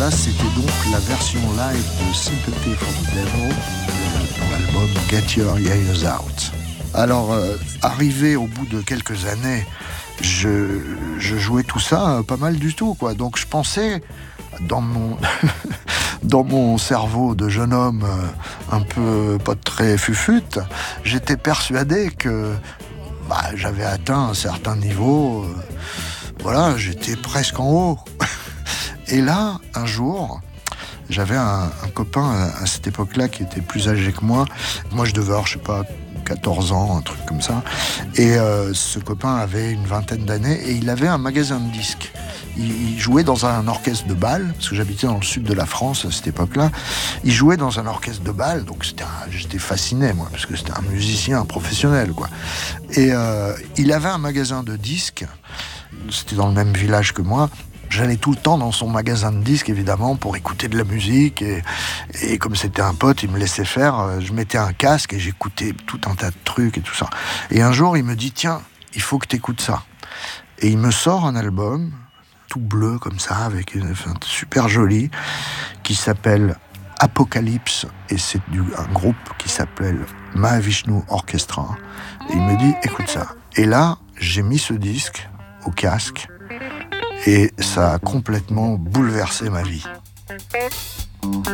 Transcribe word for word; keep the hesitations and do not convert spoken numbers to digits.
Ça, c'était donc la version live de Sympathy for the Devil, de l'album Get Your Yayas Out. Alors, euh, arrivé au bout de quelques années, je, je jouais tout ça euh, pas mal du tout, quoi. Donc je pensais, dans mon, dans mon cerveau de jeune homme euh, un peu pas très fufute, j'étais persuadé que bah, j'avais atteint un certain niveau. Euh, voilà, j'étais presque en haut. Et là, un jour, j'avais un, un copain à, à cette époque-là qui était plus âgé que moi. Moi, je devais avoir, je sais pas, quatorze ans, un truc comme ça. Et euh, ce copain avait une vingtaine d'années et il avait un magasin de disques. Il, il jouait dans un orchestre de bal, parce que j'habitais dans le sud de la France à cette époque-là. Il jouait dans un orchestre de bal, donc c'était un, j'étais fasciné, moi, parce que c'était un musicien un professionnel, quoi. Et euh, il avait un magasin de disques, c'était dans le même village que moi. J'allais tout le temps dans son magasin de disques, évidemment, pour écouter de la musique. Et, et comme c'était un pote, il me laissait faire. Je mettais un casque et j'écoutais tout un tas de trucs et tout ça. Et un jour, il me dit, tiens, il faut que tu écoutes ça. Et il me sort un album, tout bleu comme ça, avec une, enfin, super joli, qui s'appelle Apocalypse. Et c'est du, un groupe qui s'appelle Mahavishnu Orchestra. Et il me dit, écoute ça. Et là, j'ai mis ce disque au casque. Et ça a complètement bouleversé ma vie.